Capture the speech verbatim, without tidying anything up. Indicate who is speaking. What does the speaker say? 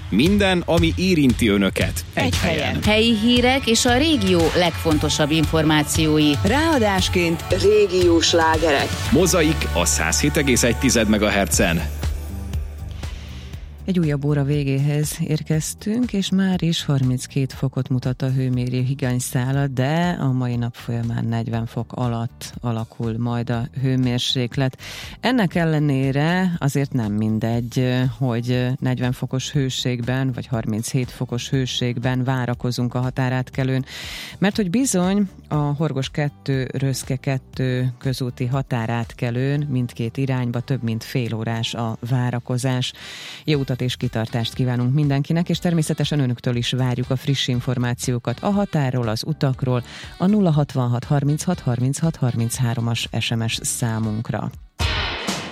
Speaker 1: Minden, ami érinti Önöket. Egy,
Speaker 2: Egy helyen.
Speaker 1: helyen.
Speaker 3: Helyi hírek és a régió legfontosabb információi.
Speaker 2: Ráadásként régiós slágerek.
Speaker 1: Mozaik a száz hét egész egy megahertzen.
Speaker 4: Egy újabb óra végéhez érkeztünk, és már is harminckét fokot mutat a hőmérő higanyszála, de a mai nap folyamán negyven fok alatt alakul majd a hőmérséklet. Ennek ellenére azért nem mindegy, hogy negyven fokos hőségben, vagy harminchét fokos hőségben várakozunk a határátkelőn, mert hogy bizony a Horgos kettő Röszke kettő közúti határátkelőn mindkét irányba több mint fél órás a várakozás. Jó utat és kitartást kívánunk mindenkinek, és természetesen önöktől is várjuk a friss információkat a határról, az utakról, a nulla hatvanhat harminchat harminchat harminchárom-as es em es számunkra.